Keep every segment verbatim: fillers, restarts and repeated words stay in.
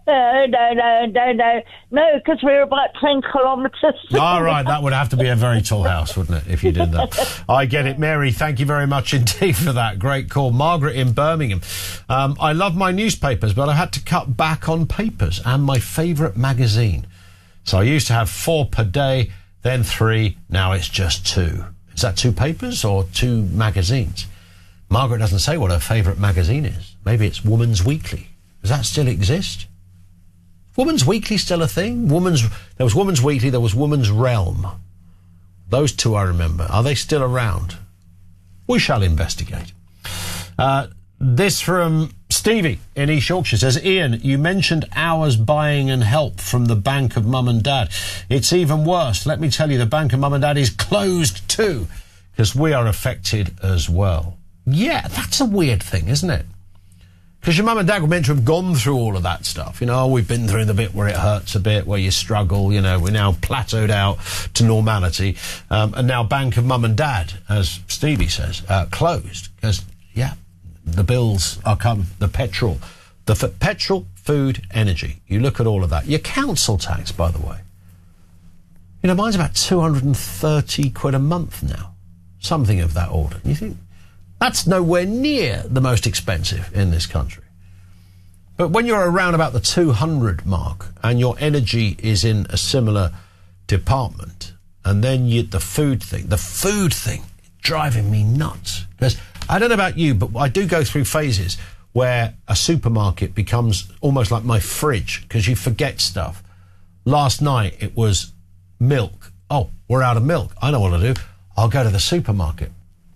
no, no, no, no, no, because we're about ten kilometres. All right, that would have to be a very tall house, wouldn't it, if you did that? I get it. Mary, thank you very much indeed for that. Great call. Margaret in Birmingham. Um, I love my newspapers, but I had to cut back on papers and my favourite magazine. So I used to have four per day, then three, now it's just two. Is that two papers or two magazines? Margaret doesn't say what her favourite magazine is. Maybe it's Woman's Weekly. Does that still exist? Woman's Weekly still a thing? Woman's there was Woman's Weekly, there was Woman's Realm. Those two I remember. Are they still around? We shall investigate. Uh, this from Stevie in East Yorkshire says, Ian, you mentioned hours buying and help from the Bank of Mum and Dad. It's even worse. Let me tell you, the Bank of Mum and Dad is closed too, because we are affected as well. Yeah, that's a weird thing, isn't it? Because your mum and dad were meant to have gone through all of that stuff. You know, oh, we've been through the bit where it hurts a bit, where you struggle, you know, we're now plateaued out to normality. Um, and now Bank of Mum and Dad, as Stevie says, uh, closed. Because, yeah, the bills are come, the petrol, the f- petrol, food, energy. You look at all of that. Your council tax, by the way. You know, mine's about two hundred thirty quid a month now. Something of that order. And you think, that's nowhere near the most expensive in this country. But when you're around about the two hundred mark and your energy is in a similar department, and then you, the food thing, the food thing, driving me nuts. Because I don't know about you, but I do go through phases where a supermarket becomes almost like my fridge because you forget stuff. Last night it was milk. Oh, we're out of milk. I know what to do. I'll go to the supermarket.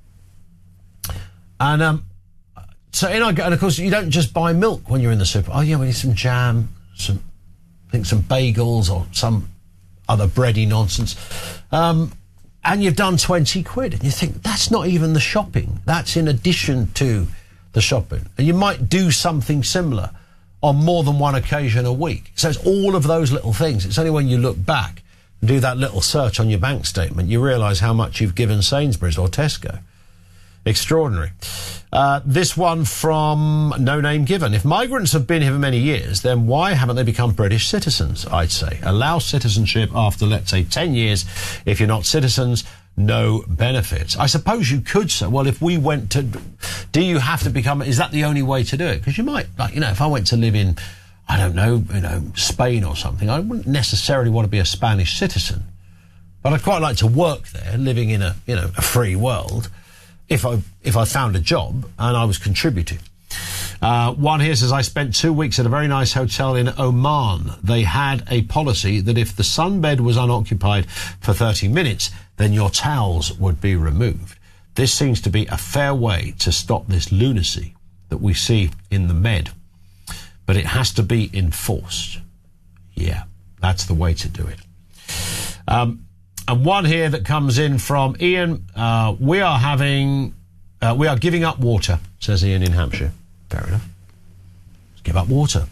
And um, so in I go, and of course you don't just buy milk when you're in the super. Oh yeah, we need some jam, some, I think some bagels or some other bready nonsense. Um, and you've done twenty quid, and you think that's not even the shopping. That's in addition to the shopping, and you might do something similar on more than one occasion a week. So it's all of those little things. It's only when you look back and do that little search on your bank statement you realise how much you've given Sainsbury's or Tesco. Extraordinary. Uh, this one from No Name Given. If migrants have been here for many years, then why haven't they become British citizens, I'd say? Allow citizenship after, let's say, ten years. If you're not citizens, no benefits. I suppose you could say, well, if we went to... Do you have to become... Is that the only way to do it? Because you might, like, you know, if I went to live in, I don't know, you know, Spain or something, I wouldn't necessarily want to be a Spanish citizen. But I'd quite like to work there, living in a, you know, a free world, if I if I found a job and I was contributing. Uh, one here says, I spent two weeks at a very nice hotel in Oman. They had a policy that if the sunbed was unoccupied for thirty minutes, then your towels would be removed. This seems to be a fair way to stop this lunacy that we see in the Med. But it has to be enforced. Yeah, that's the way to do it. Um, And one here that comes in from Ian. Uh, we are having, uh, we are giving up water, says Ian in Hampshire. Fair enough. Let's give up water.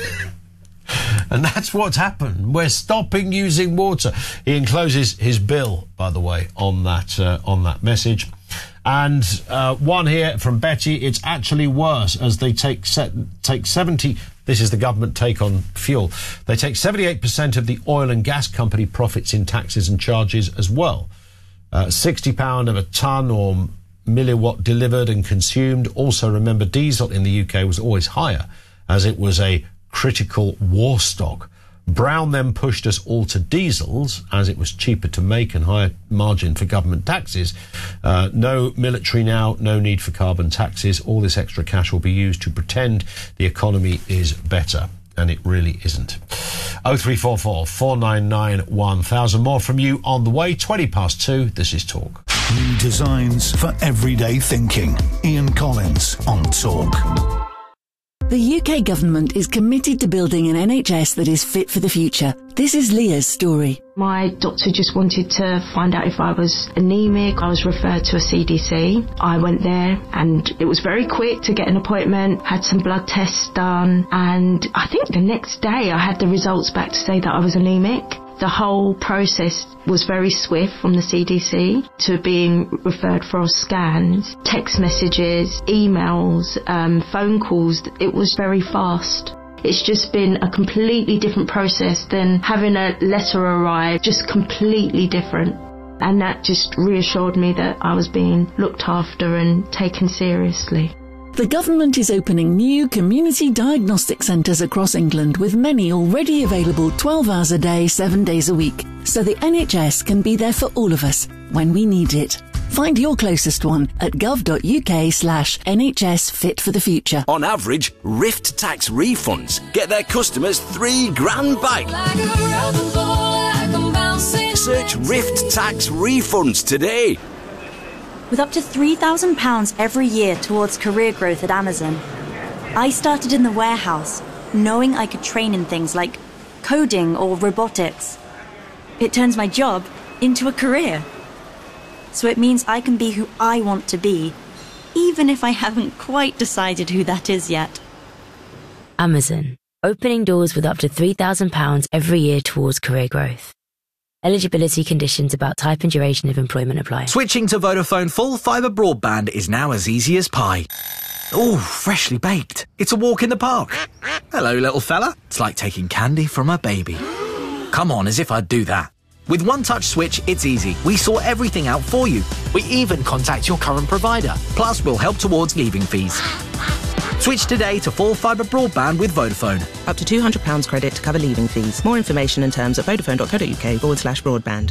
And that's what's happened. We're stopping using water. He encloses his bill, by the way, on that uh, on that message. And uh, one here from Betty. It's actually worse as they take set, take seventy. This is the government take on fuel. They take seventy-eight percent of the oil and gas company profits in taxes and charges as well. Uh, sixty pounds of a tonne or milliwatt delivered and consumed. Also, remember, diesel in the U K was always higher as it was a critical war stock. Brown then pushed us all to diesels as it was cheaper to make and higher margin for government taxes. Uh, no military now, no need for carbon taxes. All this extra cash will be used to pretend the economy is better. And it really isn't. oh three four four, four nine nine, one thousand. More from you on the way. twenty past two. This is Talk. New designs for everyday thinking. Ian Collins on Talk. The U K government is committed to building an N H S that is fit for the future. This is Leah's story. My doctor just wanted to find out if I was anemic. I was referred to a C D C. I went there and it was very quick to get an appointment, had some blood tests done, and I think the next day I had the results back to say that I was anemic. The whole process was very swift, from the C D C to being referred for scans, text messages, emails, um, phone calls. It was very fast. It's just been a completely different process than having a letter arrive, just completely different. And that just reassured me that I was being looked after and taken seriously. The government is opening new community diagnostic centres across England, with many already available twelve hours a day, seven days a week, so the N H S can be there for all of us when we need it. Find your closest one at gov.uk slash NHS Fit for the Future. On average, Rift Tax refunds get their customers three grand back. Search Rift Tax refunds today. With up to three thousand pounds every year towards career growth at Amazon, I started in the warehouse, knowing I could train in things like coding or robotics. It turns my job into a career. So it means I can be who I want to be, even if I haven't quite decided who that is yet. Amazon, opening doors with up to three thousand pounds every year towards career growth. Eligibility conditions about type and duration of employment apply. Switching to Vodafone full fibre broadband is now as easy as pie. Ooh, freshly baked. It's a walk in the park. Hello, little fella. It's like taking candy from a baby. Come on, as if I'd do that. With One Touch Switch, it's easy. We sort everything out for you. We even contact your current provider. Plus, we'll help towards leaving fees. Switch today to full fibre broadband with Vodafone. Up to two hundred pounds credit to cover leaving fees. More information and terms at vodafone.co.uk forward slash broadband.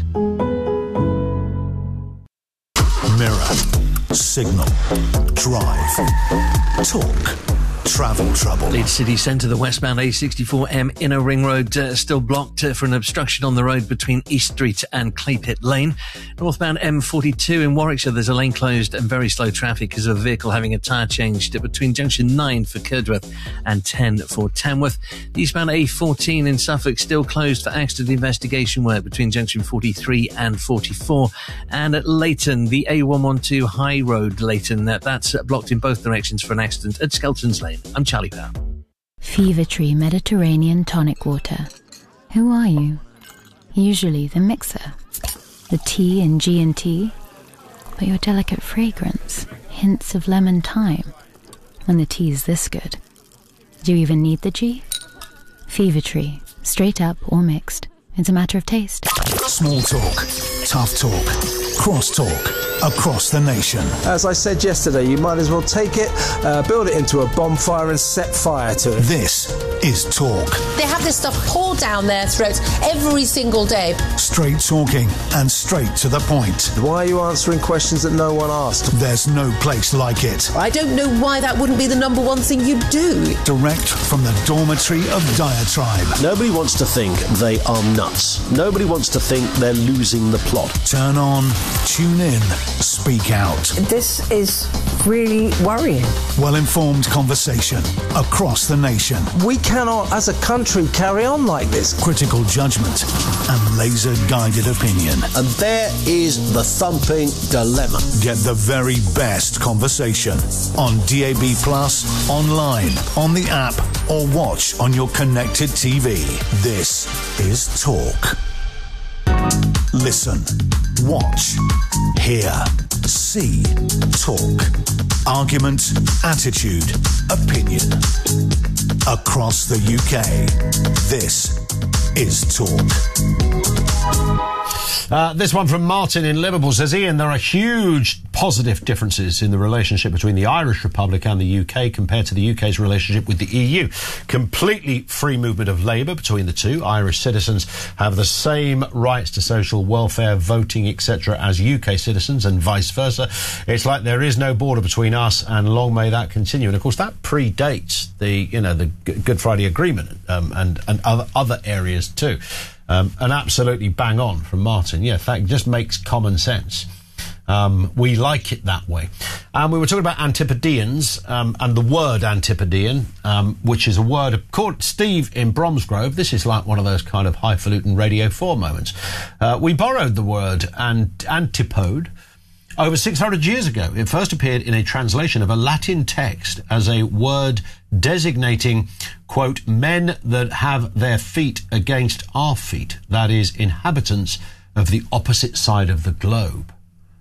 Mirror, Signal, Drive, Talk, Travel Trouble. Leeds city centre, the westbound A sixty-four M inner ring road uh, still blocked uh, for an obstruction on the road between East Street and Claypit Lane. Northbound M forty-two in Warwickshire, there's a lane closed and very slow traffic because of a vehicle having a tyre changed between junction nine for Kirdworth and ten for Tamworth. The eastbound A fourteen in Suffolk still closed for accident investigation work between junction forty-three and forty-four. And at Leighton, the A one twelve High Road Leighton, uh, that's blocked in both directions for an accident at Skelton's Lane. I'm Charlie Power. Fever Tree Mediterranean Tonic Water. Who are you? Usually the mixer, the T in G and T, but your delicate fragrance, hints of lemon thyme. When the tea's this good, do you even need the G? Fever Tree, straight up or mixed. It's a matter of taste. Small talk, tough talk, cross talk, across the nation. As I said yesterday, you might as well take it, uh, build it into a bonfire and set fire to it. This is Talk. They have this stuff poured down their throats every single day. Straight talking and straight to the point. Why are you answering questions that no one asked? There's no place like it. I don't know why that wouldn't be the number one thing you do. Direct from the dormitory of Diatribe. Nobody wants to think they are nuts. Nobody wants to think they're losing the plot. Turn on, tune in, speak out. This is really worrying. Well-informed conversation across the nation. We cannot, as a country, carry on like this. Critical judgment and laser-guided opinion. And there is the thumping dilemma. Get the very best conversation on D A B plus, online, on the app, or watch on your connected T V. This is Talk. Listen, watch, hear, see, talk. Argument, attitude, opinion. Across the U K, this is Talk. Uh, this one from Martin in Liverpool says, Ian, there are huge positive differences in the relationship between the Irish Republic and the U K compared to the U K's relationship with the E U. Completely free movement of labour between the two. Irish citizens have the same rights to social welfare, voting, et cetera as U K citizens, and vice versa. It's like there is no border between us, and long may that continue. And of course, that predates the, you know, the Good Friday Agreement um, and and other other areas too. Um, and absolutely bang on from Martin. Yeah, that just makes common sense. Um, we like it that way. And we were talking about Antipodeans um, and the word Antipodean, um, which is a word called Steve in Bromsgrove. This is like one of those kind of highfalutin Radio four moments. Uh, we borrowed the word ant- antipode over six hundred years ago. It first appeared in a translation of a Latin text as a word designating, quote, men that have their feet against our feet, that is, inhabitants of the opposite side of the globe.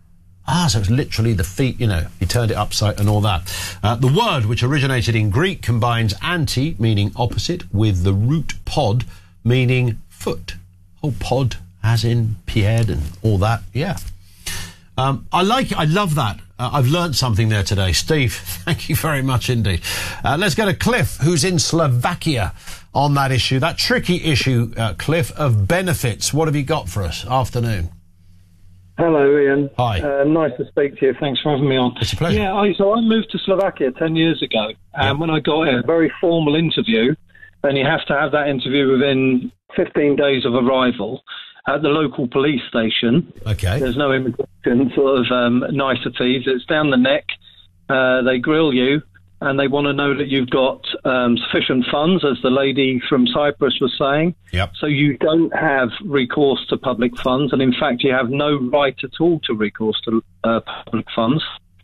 Ah, so it's literally the feet, you know, he turned it upside and all that. Uh, the word, which originated in Greek, combines anti, meaning opposite, with the root pod, meaning foot. Oh, pod, as in pied and all that, yeah. Um, I like it, I love that. Uh, I've learnt something there today. Steve, thank you very much indeed. Uh, let's go to Cliff, who's in Slovakia on that issue, that tricky issue, uh, Cliff, of benefits. What have you got for us? Afternoon. Hello, Ian. Hi. Uh, nice to speak to you. Thanks for having me on. It's a pleasure. Yeah, I, so I moved to Slovakia ten years ago, and when I got here, a very formal interview, and you have to have that interview within fifteen days of arrival at the local police station. Okay. There's no immigration sort of um, niceties. It's down the neck. Uh, they grill you, and they want to know that you've got um, sufficient funds, as the lady from Cyprus was saying. Yep. So you don't have recourse to public funds, and in fact you have no right at all to recourse to uh, public funds.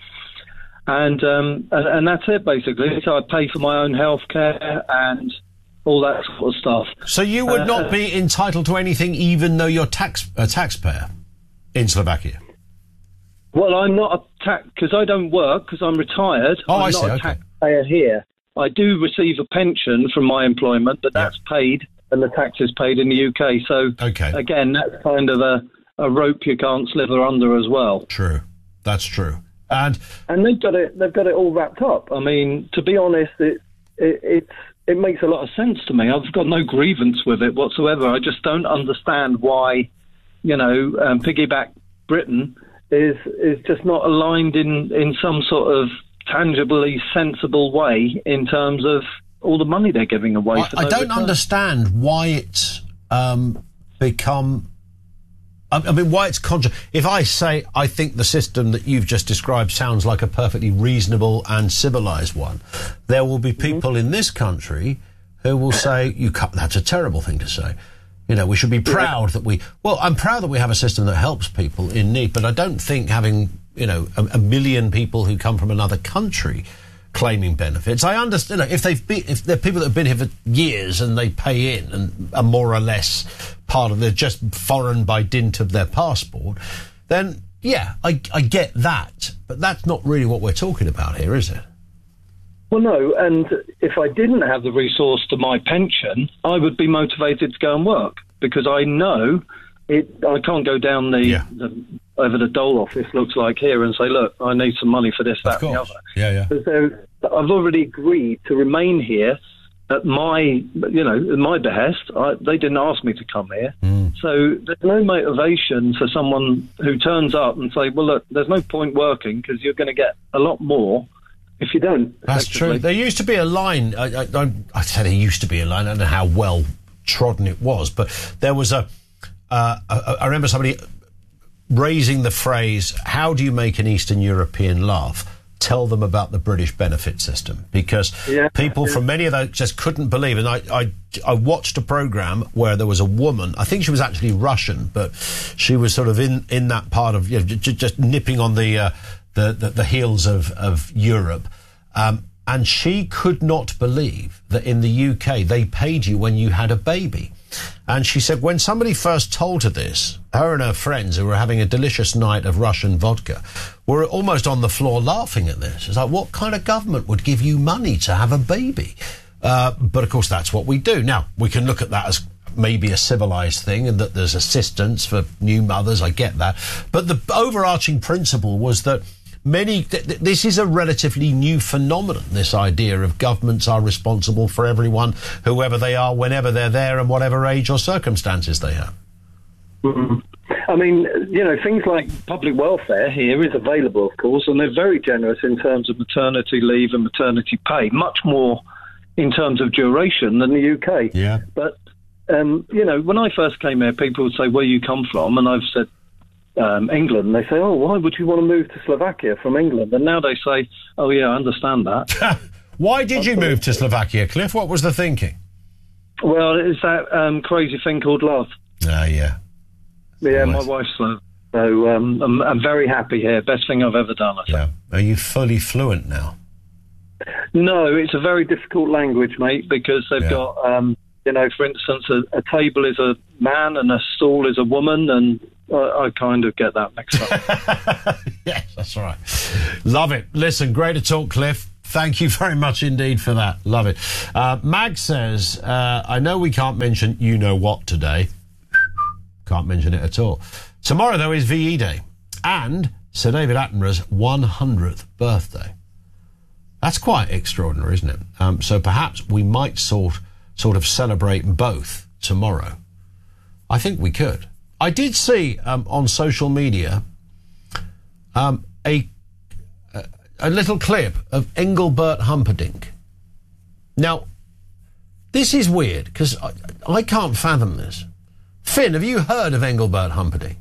And, um, and and that's it, basically. So I pay for my own health care and all that sort of stuff. So you would Uh, not be entitled to anything even though you're tax a taxpayer in Slovakia? Well, I'm not a tax, because I don't work, because I'm retired. Oh, I'm I not see, a okay. taxpayer here. I do receive a pension from my employment, but that's paid, and the tax is paid in the U K. So, okay. again, that's kind of a, a rope you can't slither under as well. True. That's true. And and they've got it. They've got it all wrapped up. I mean, to be honest, it, it it's it makes a lot of sense to me. I've got no grievance with it whatsoever. I just don't understand why, you know, um, piggyback Britain is is just not aligned in in some sort of tangibly sensible way in terms of all the money they're giving away. I, for I no don't return. understand why it's um, become. I, I mean, why it's contra- If I say I think the system that you've just described sounds like a perfectly reasonable and civilised one, there will be people mm-hmm. in this country who will say, "You can't, that's a terrible thing to say." You know, we should be proud that we... Well, I'm proud that we have a system that helps people in need, but I don't think having, you know, a, a million people who come from another country claiming benefits... I understand, you know, if they've been, if they're people that have been here for years and they pay in and are more or less part of... They're just foreign by dint of their passport, then, yeah, I, I get that. But that's not really what we're talking about here, is it? Well, no, and if I didn't have the resource to my pension, I would be motivated to go and work, because I know it. I can't go down the, yeah. the over the dole office looks like here and say, look, I need some money for this, that, and the other. Yeah, yeah. So I've already agreed to remain here at my, you know, at my behest. I, they didn't ask me to come here, mm. so there's no motivation for someone who turns up and say, well, look, there's no point working because you're going to get a lot more if you don't. That's true. There used to be a line. I, I, I said there used to be a line. I don't know how well trodden it was, but there was a. Uh, I, I remember somebody raising the phrase, "How do you make an Eastern European laugh? Tell them about the British benefit system," because yeah, people yeah. from many of those just couldn't believe. And I, I, I watched a program where there was a woman. I think she was actually Russian, but she was sort of in, in that part of, you know, just, just nipping on the. Uh, The, the, the heels of, of Europe, um, and she could not believe that in the U K they paid you when you had a baby. And she said when somebody first told her this, her and her friends who were having a delicious night of Russian vodka were almost on the floor laughing at this. It's like, what kind of government would give you money to have a baby? Uh, but of course that's what we do. Now, we can look at that as maybe a civilised thing and that there's assistance for new mothers, I get that. But the overarching principle was that Many, th- th- this is a relatively new phenomenon, this idea of governments are responsible for everyone, whoever they are, whenever they're there, and whatever age or circumstances they have. Mm-hmm. I mean, you know, things like public welfare here is available, of course, and they're very generous in terms of maternity leave and maternity pay, much more in terms of duration than the U K. Yeah. But, um, you know, when I first came here, people would say, where you come from? And I've said, Um, England, and they say, oh, why would you want to move to Slovakia from England? And now they say, oh, yeah, I understand that. Why did you move to Slovakia, Cliff? What was the thinking? Well, it's that um, crazy thing called love. Ah, uh, yeah. Yeah, my wife's Slav. So um, I'm, I'm very happy here. Best thing I've ever done, I think. Yeah. Are you fully fluent now? No, it's a very difficult language, mate, because they've yeah. got um, you know, for instance, a, a table is a man and a stool is a woman, and I, I kind of get that mixed up. Yes, that's right. Love it. Listen, great to talk, Cliff. Thank you very much indeed for that. Love it. Uh, Mag says, uh, I know we can't mention you know what today. Can't mention it at all. Tomorrow, though, is V E Day and Sir David Attenborough's one hundredth birthday. That's quite extraordinary, isn't it? Um, so perhaps we might sort sort of celebrate both tomorrow. I think we could. I did see um, on social media um, a a little clip of Engelbert Humperdinck. Now, this is weird because I, I can't fathom this. Finn, have you heard of Engelbert Humperdinck?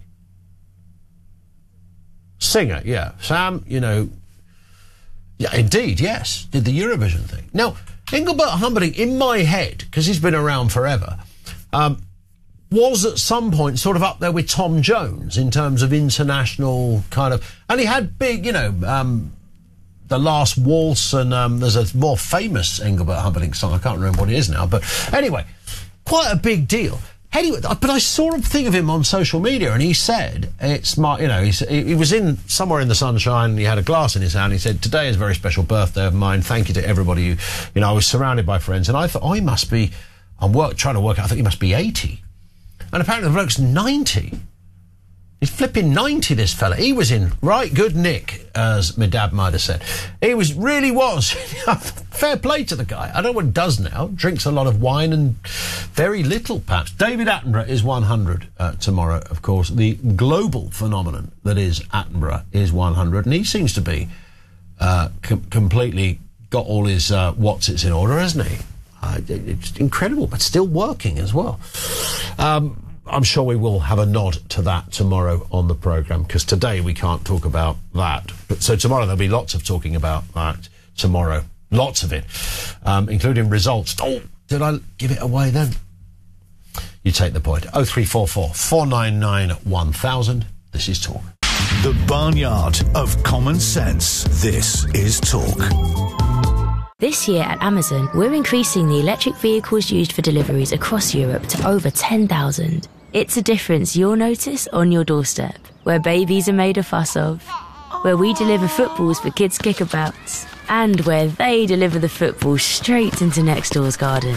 Singer, yeah. Sam, you know, yeah, indeed, yes, did the Eurovision thing. Now, Engelbert Humperdinck, in my head, because he's been around forever, um, was at some point sort of up there with Tom Jones in terms of international kind of... And he had big, you know... Um, The Last Waltz, and um, there's a more famous Engelbert Humperdinck song. I can't remember what it is now. But anyway, quite a big deal. Anyway, but I saw a thing of him on social media, and he said, it's my, you know, he, he was in somewhere in the sunshine, and he had a glass in his hand. He said, today is a very special birthday of mine. Thank you to everybody who, you know, I was surrounded by friends. And I thought, oh, he must be, I'm work, trying to work out, I thought he must be eighty. And apparently the bloke's ninety. He's flipping ninety, this fella. He was in right good nick, as my dad might have said. He was, really was. Fair play to the guy. I don't know what he does now. Drinks a lot of wine and very little, perhaps. David Attenborough is one hundred uh, tomorrow, of course. The global phenomenon that is Attenborough is one hundred. And he seems to be uh, com- completely got all his uh, what's-its in order, hasn't he? Uh, it's incredible, but still working as well. Um... I'm sure we will have a nod to that tomorrow on the programme, because today we can't talk about that. But so tomorrow there'll be lots of talking about that tomorrow. Lots of it, um, including results. Oh, did I give it away then? You take the point. oh three four four, four nine nine, one thousand. This is Talk. The barnyard of common sense. This is Talk. This year at Amazon, we're increasing the electric vehicles used for deliveries across Europe to over ten thousand. It's a difference you'll notice on your doorstep, where babies are made a fuss of, where we deliver footballs for kids' kickabouts, and where they deliver the football straight into next door's garden.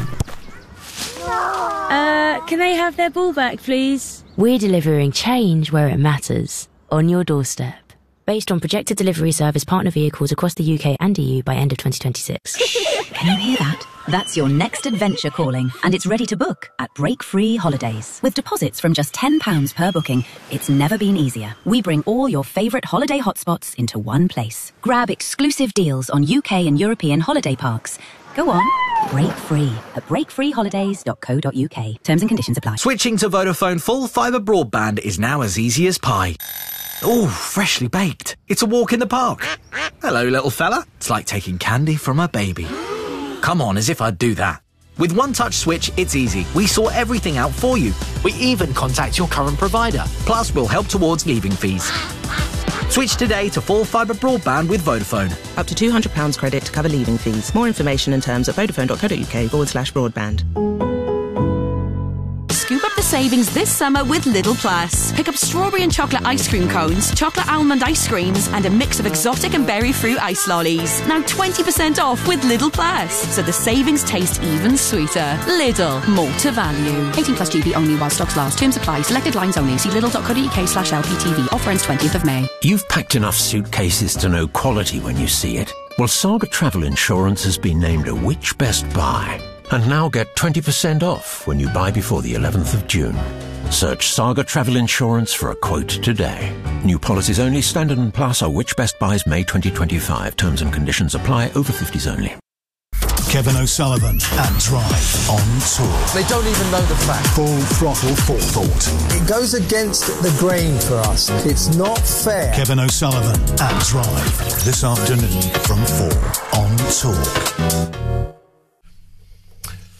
Uh, can they have their ball back, please? We're delivering change where it matters, on your doorstep. Based on projected delivery service partner vehicles across the U K and E U by end of twenty twenty-six. Can you hear that? That's your next adventure calling, and it's ready to book at Break Free Holidays. With deposits from just ten pounds per booking, it's never been easier. We bring all your favourite holiday hotspots into one place. Grab exclusive deals on U K and European holiday parks. Go on, break free at break free holidays dot co dot uk. Terms and conditions apply. Switching to Vodafone full fibre broadband is now as easy as pie. Oh, freshly baked. It's a walk in the park. Hello, little fella. It's like taking candy from a baby. Come on, as if I'd do that. With One Touch Switch, it's easy. We sort everything out for you. We even contact your current provider. Plus, we'll help towards leaving fees. Switch today to full fibre broadband with Vodafone. Up to two hundred pounds credit to cover leaving fees. More information and terms at vodafone dot co dot uk forward slash broadband. Scoop up the savings this summer with Lidl Plus. Pick up strawberry and chocolate ice cream cones, chocolate almond ice creams, and a mix of exotic and berry fruit ice lollies. Now twenty percent off with Lidl Plus, so the savings taste even sweeter. Lidl, more to value. eighteen plus G B only while stocks last. Terms apply. Selected lines only. See lidl dot co dot uk slash L P T V. Offer ends twentieth of May. You've packed enough suitcases to know quality when you see it. Well, Saga Travel Insurance has been named a Which Best Buy. And now get twenty percent off when you buy before the eleventh of June. Search Saga Travel Insurance for a quote today. New policies only. Standard and Plus are Which Best Buys May twenty twenty-five. Terms and conditions apply. Over fifties only. Kevin O'Sullivan and Drive on Tour. They don't even know the fact. Full throttle forethought. It goes against the grain for us. It's not fair. Kevin O'Sullivan and Drive this afternoon from four on Talk.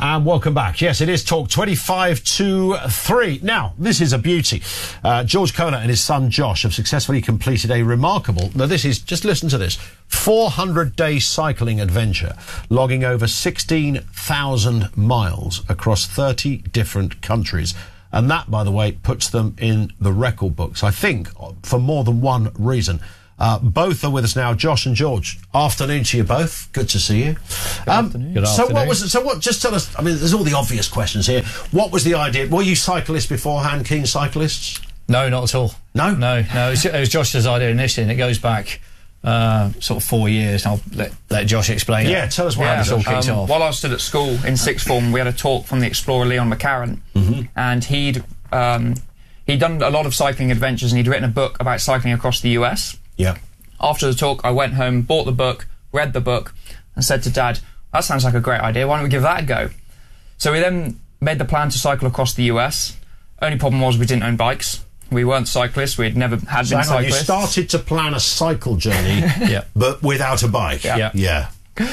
And welcome back. Yes, it is Talk twenty-five to three. Now, this is a beauty. Uh, George Kohler and his son Josh have successfully completed a remarkable, now this is, just listen to this, four hundred day cycling adventure, logging over sixteen thousand miles across thirty different countries. And that, by the way, puts them in the record books, I think, for more than one reason. Uh, both are with us now, Josh and George. Afternoon to you both. Good to see you. Good um, afternoon. Good so afternoon. what was it? So what? Just tell us. I mean, there's all the obvious questions here. What was the idea? Were you cyclists beforehand? Keen cyclists? No, not at all. No, no, no. It was, it was Josh's idea initially, and it goes back uh, sort of four years. And I'll let, let Josh explain. Yeah, it. tell us why yeah, this all kicked um, off. While I was still at school in sixth form, we had a talk from the explorer Leon McCarran, mm-hmm. and he'd um, he'd done a lot of cycling adventures, and he'd written a book about cycling across the U S. Yeah. After the talk, I went home, bought the book, read the book, and said to Dad, that sounds like a great idea, why don't we give that a go? So we then made the plan to cycle across the U S. Only problem was we didn't own bikes. We weren't cyclists, we'd never had so been hang on, cyclists. you started to plan a cycle journey, yeah. but without a bike. Yeah. yeah.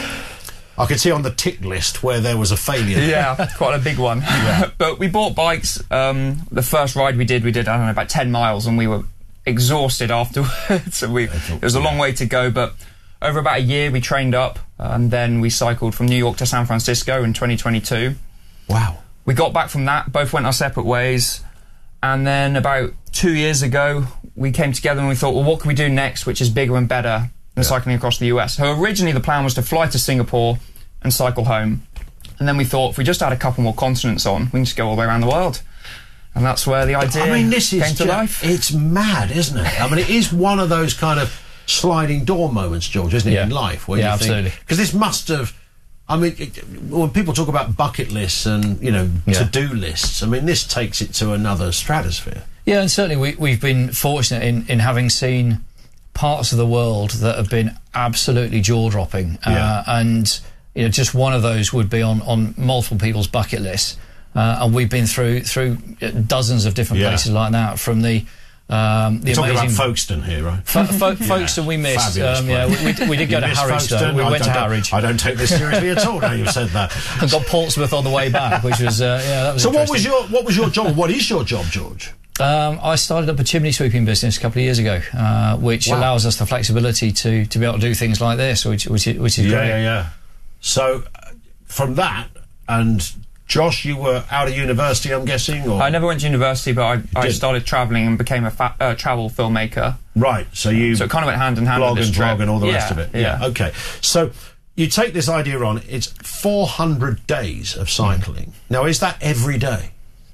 I could see on the tick list where there was a failure. Yeah, quite a big one. Yeah. But we bought bikes. Um, the first ride we did, we did, I don't know, about ten miles, and we were exhausted afterwards. So we, it was a long way to go, but over about a year we trained up, and then we cycled from New York to San Francisco in twenty twenty-two. Wow. We got back from that, both went our separate ways, and then about two years ago we came together and we thought, well, what can we do next which is bigger and better than yeah. cycling across the U S? So originally the plan was to fly to Singapore and cycle home, and then we thought if we just add a couple more continents on, we can just go all the way around the world. And that's where the idea I mean, this is came to ju- life. It's mad, isn't it? I mean, it is one of those kind of sliding door moments, George, isn't it, yeah. in life? Where yeah, you absolutely. Because this must have... I mean, it, when people talk about bucket lists and, you know, yeah. to-do lists, I mean, this takes it to another stratosphere. Yeah, and certainly we, we've been fortunate in, in having seen parts of the world that have been absolutely jaw-dropping. Yeah. Uh, and, you know, just one of those would be on, on multiple people's bucket lists. Uh, and we've been through through dozens of different yeah. places like that, from the um, the You're talking amazing about Folkestone here, right? Fo- Fo- Folkestone we missed. Um, yeah, we, we, we did go to Harwich though. We I went to don't- Harwich. I don't take this seriously at all. Now you've said that. And got Portsmouth on the way back, which was uh, yeah. That was so what was interesting. your what was your job? What is your job, George? Um, I started up a chimney sweeping business a couple of years ago, uh, which Wow. allows us the flexibility to to be able to do things like this, which which is, which is yeah, great. yeah, yeah. So uh, from that, and Josh, you were out of university, I'm guessing, or I never went to university, but I, I did. started travelling and became a fa- uh, travel filmmaker. right? So you So it kind of went hand in hand blog with this and trip. vlog and all the yeah, rest of it. Yeah. Okay. So you take this idea on. It's four hundred days of cycling. Now, is that every day?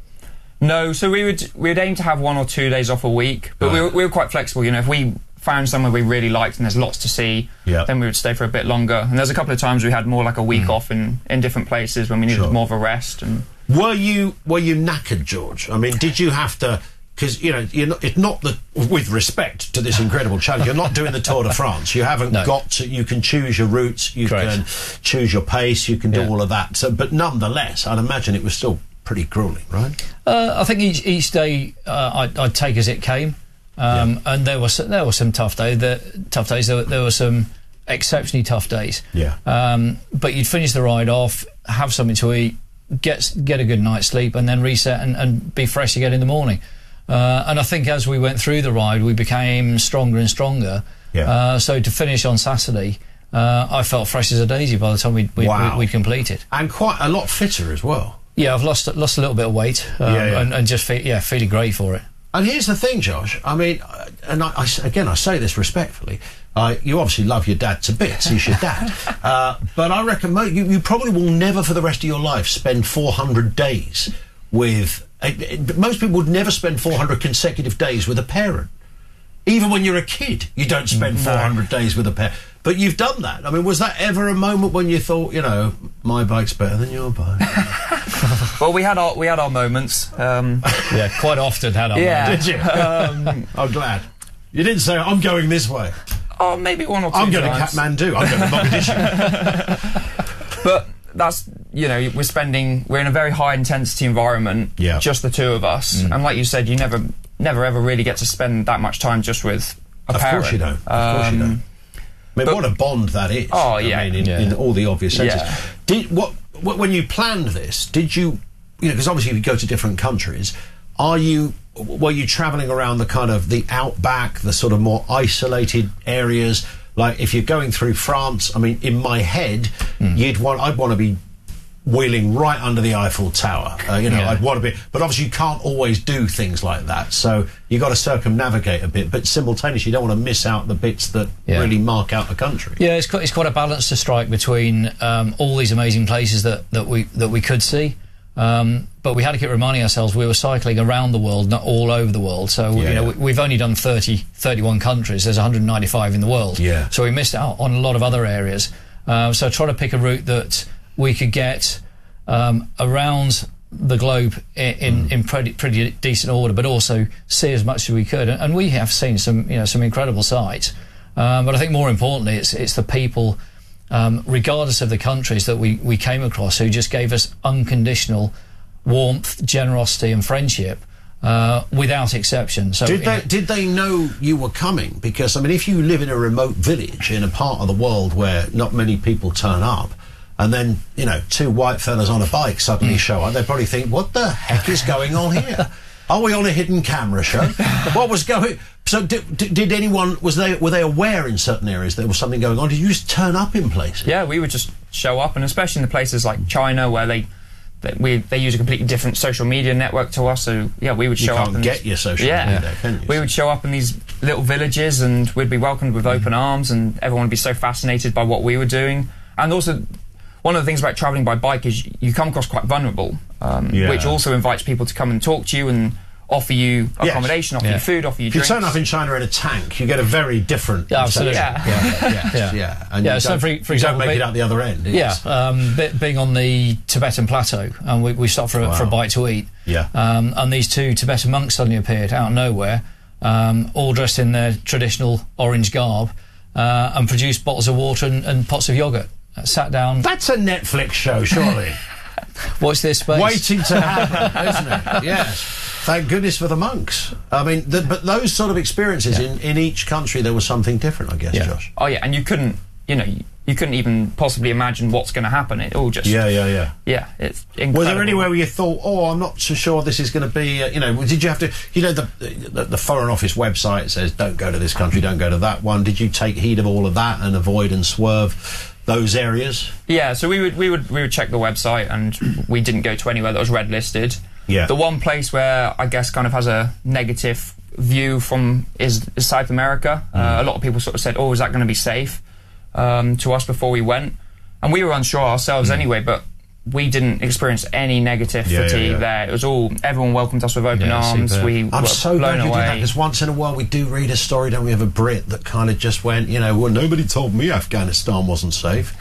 No, so we would we would aim to have one or two days off a week, but we, were, we were quite flexible. You know, if we found somewhere we really liked and there's lots to see, Yeah. then we would stay for a bit longer. And there's a couple of times we had more like a week Mm. off in, in different places when we needed Sure. more of a rest. And Were you were you knackered, George? I mean, did you have to? Because you know, you're not, it's not the. With respect to this incredible challenge, you're not doing the Tour de France. You haven't No. got to. You can choose your routes. You Correct. can choose your pace. You can do Yeah. all of that. So, but nonetheless, I'd imagine it was still pretty grueling, right? Uh, I think each each day uh, I'd, I'd take as it came, um, and there was there were some tough days. There, tough days. There, were- there were some exceptionally tough days. Yeah. Um, but you'd finish the ride off, have something to eat, get get a good night's sleep, and then reset and, and be fresh again in the morning. Uh, and I think as we went through the ride, we became stronger and stronger. Yeah. Uh, so to finish on Saturday, uh, I felt fresh as a daisy by the time we we, Wow. we, we completed. And quite a lot fitter as well. Yeah, I've lost lost a little bit of weight, um, Yeah, yeah. And, and just fe- yeah, feeling great for it. And here's the thing, Josh. I mean, uh, and I, I s- again, I say this respectfully. Uh, you obviously love your dad to bits. He's your dad. Uh, but I reckon mo- you, you probably will never, for the rest of your life, spend four hundred days with. Uh, uh, most people would never spend four hundred consecutive days with a parent. Even when you're a kid, you don't spend four hundred days with a parent. But you've done that. I mean, was that ever a moment when you thought, you know, my bike's better than your bike? well, we had our we had our moments. Um, yeah, quite often had our yeah. moments. Did you? Um, I'm glad. You didn't say, I'm going this way. Oh, maybe one or two I'm going times. to Kathmandu. I'm going to Mogadishu. But that's, you know, we're spending, we're in a very high intensity environment, Yeah. just the two of us. Mm. And like you said, you never, never ever really get to spend that much time just with a Of parent. course you don't. Of course you don't. I mean, but- what a bond that is. Oh, yeah. I mean, in, Yeah. in all the obvious senses. Yeah. Did what w- when you planned this, did you, you know, because obviously you go to different countries, are you, were you travelling around the kind of the outback, the sort of more isolated areas? Like if you're going through France, I mean, in my head, mm. you'd want, I'd want to be wheeling right under the Eiffel Tower. Uh, you know, yeah. I'd want to be, but obviously you can't always do things like that. So you've got to circumnavigate a bit, but simultaneously you don't want to miss out the bits that yeah. really mark out the country. Yeah, it's quite, it's quite a balance to strike between um, all these amazing places that, that we that we could see. Um, but we had to keep reminding ourselves we were cycling around the world, not all over the world. So, yeah, you know, yeah. we, we've only done thirty, thirty-one countries. There's one hundred ninety-five in the world. Yeah. So we missed out on a lot of other areas. Uh, so try to pick a route that we could get um, around the globe in, in, mm. in pretty, pretty decent order, but also see as much as we could. And, and we have seen some, you know, some incredible sights. Um, but I think more importantly, it's, it's the people, um, regardless of the countries that we, we came across, who just gave us unconditional warmth, generosity and friendship. Uh, without exception. So did they, did they know you were coming? Because, I mean, if you live in a remote village in a part of the world where not many people turn up, and then, you know, two white fellas on a bike suddenly mm. show up, they probably think, what the heck is going on here? Are we on a hidden camera show? What was going... So did, did anyone... was they were they aware in certain areas there was something going on? Did you just turn up in places? Yeah, we would just show up, and especially in the places like China where they... We, they use a completely different social media network to us, so yeah, we would show you up. Can't and get your social yeah, media, can you? We would show up in these little villages, and we'd be welcomed with open arms, and everyone would be so fascinated by what we were doing. And also, one of the things about travelling by bike is you come across quite vulnerable, um, yeah. which also invites people to come and talk to you and offer you accommodation, yes. offer yeah. you food, offer you if drinks. If you turn up in China in a tank, you get a very different... Yeah, absolutely. Yeah. Yeah. yeah. yeah. yeah. And yeah, you so don't, for, for example, don't make be, it out the other end. Yeah, um, be, being on the Tibetan plateau, and we, we stopped for, wow. for a bite to eat. Yeah. Um, and these two Tibetan monks suddenly appeared out of nowhere, um, all dressed in their traditional orange garb, uh, and produced bottles of water and, and pots of yoghurt. Uh, sat down... That's a Netflix show, surely. Watch this space. Waiting to happen, isn't it? Yes. Thank goodness for the monks. I mean, the, but those sort of experiences yeah. in, in each country, there was something different, I guess, yeah. Josh. Oh yeah, and you couldn't, you know, you, you couldn't even possibly imagine what's going to happen. It all just yeah, yeah, yeah, yeah. It's incredible. Was there anywhere where you thought, oh, I'm not so sure this is going to be? Uh, you know, did you have to? You know, the, the the Foreign Office website says don't go to this country, don't go to that one. Did you take heed of all of that and avoid and swerve those areas? Yeah, so we would we would we would check the website, and we didn't go to anywhere that was red listed. Yeah. The one place where I guess kind of has a negative view from is, is South America. Mm. Uh, a lot of people sort of said, "Oh, is that going to be safe?" Um, to us before we went, and we were unsure ourselves mm. anyway. But we didn't experience any negativity yeah, yeah, yeah. there. It was all everyone welcomed us with open yeah, arms. super. We I'm were so blown glad you away. did that, because once in a while we do read a story, don't we, of a Brit that kind of just went, you know, well, nobody told me Afghanistan wasn't safe.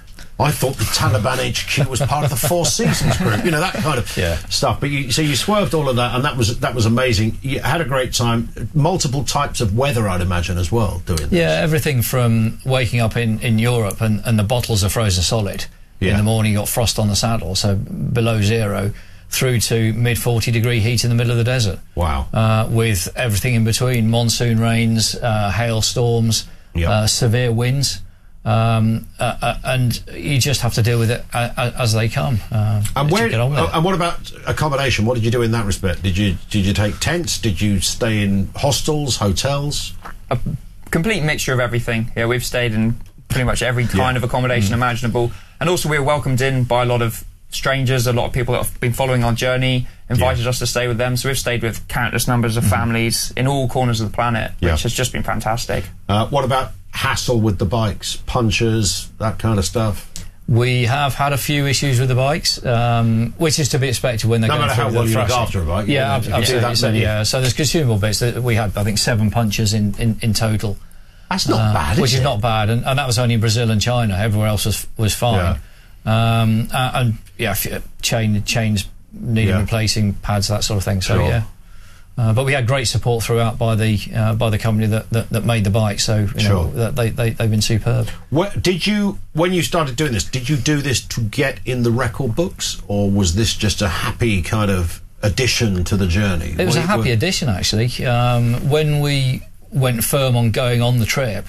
I thought the Taliban H Q was part of the Four Seasons group, you know, that kind of yeah. stuff. But you, so you swerved all of that, and that was that was amazing. You had a great time. Multiple types of weather, I'd imagine, as well, doing this. Yeah, everything from waking up in, in Europe and, and the bottles are frozen solid. Yeah. In the morning, you got frost on the saddle, so below zero, through to mid forty degree heat in the middle of the desert. Wow. Uh, with everything in between, monsoon rains, uh, hailstorms, yep. uh, severe winds. Um, uh, uh, and you just have to deal with it uh, as they come. Uh, and where? Get on with uh, it. And what about accommodation? What did you do in that respect? Did you did you take tents? Did you stay in hostels, hotels? A complete mixture of everything. Yeah, we've stayed in pretty much every kind yeah. of accommodation mm. imaginable, and also we were welcomed in by a lot of strangers. A lot of people that have been following our journey invited yeah. us to stay with them. So we've stayed with countless numbers of mm. families in all corners of the planet, which yeah. has just been fantastic. Uh, what about hassle with the bikes, punches, that kind of stuff? We have had a few issues with the bikes, um, which is to be expected when they're no going matter through how well the you look thrashing. after a bike. Yeah, ab absolutely. So, yeah, so there's consumable bits that we had. I think seven punches in in, in total. That's not uh, bad, is which it? is not bad, and, and that was only in Brazil and China. Everywhere else was was fine. Yeah. Um, uh, and yeah, chain chains needing yeah. replacing, pads, that sort of thing. So sure. yeah. Uh, but we had great support throughout by the uh, by the company that, that, that made the bike, so you sure. know, that they, they, they've been superb. Where, did you, when you started doing this, did you do this to get in the record books, or was this just a happy kind of addition to the journey? It was what, a happy what? addition, actually. Um, when we went firm on going on the trip,